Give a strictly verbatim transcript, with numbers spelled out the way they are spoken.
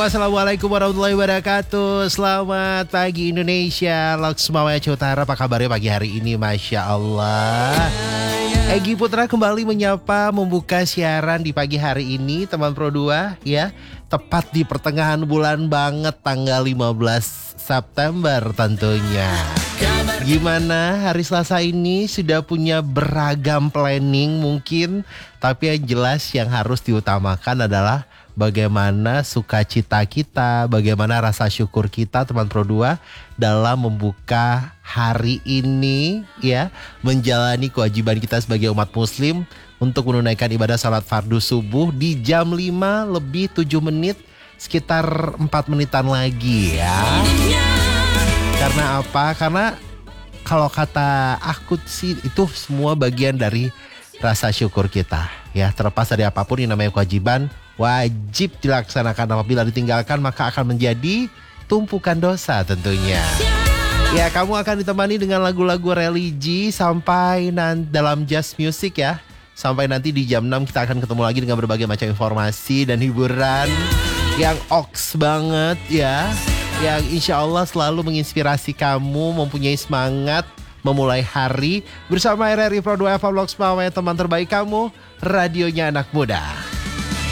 Assalamualaikum warahmatullahi wabarakatuh. Selamat pagi Indonesia. Laksmawaya Utara, apa kabarnya pagi hari ini? Masya Allah. Egy Putra kembali menyapa, membuka siaran di pagi hari ini, teman Pro dua ya. Tepat di pertengahan bulan banget, tanggal lima belas September tentunya. Gimana hari Selasa ini? Sudah punya beragam planning mungkin, tapi yang jelas yang harus diutamakan adalah bagaimana sukacita kita, bagaimana rasa syukur kita teman Pro dua dalam membuka hari ini ya, menjalani kewajiban kita sebagai umat muslim untuk menunaikan ibadah salat fardu subuh di jam lima lebih tujuh menit, sekitar empat menitan lagi ya. Karena apa? Karena kalau kata aku sih itu semua bagian dari rasa syukur kita ya, terlepas dari apapun yang namanya kewajiban wajib dilaksanakan. Apabila ditinggalkan maka akan menjadi tumpukan dosa tentunya. Ya, kamu akan ditemani dengan lagu-lagu religi sampai nanti dalam Just Music ya. Sampai nanti di jam enam kita akan ketemu lagi dengan berbagai macam informasi dan hiburan yang oks banget ya, yang insya Allah selalu menginspirasi kamu mempunyai semangat memulai hari bersama R R I Pro dua F M Loksmawaya, teman terbaik kamu, radionya anak muda.